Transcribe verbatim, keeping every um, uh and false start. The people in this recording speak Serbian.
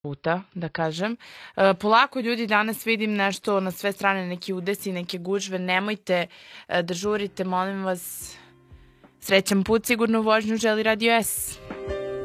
puta, da kažem. E, polako ljudi, danas vidim nešto na sve strane, neki udesi, neke gužve, nemojte e, da žurite, molim vas. Srećan put, sigurno vožnju želi Radio S.